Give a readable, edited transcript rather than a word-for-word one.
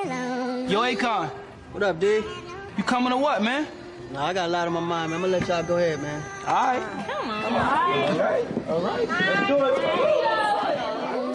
Yo, Akon. What up, D? You coming or what, man? Nah, I got a lot on my mind, man. I'm gonna let y'all go ahead, man. All right. Come on. All right. All right. Let's do it.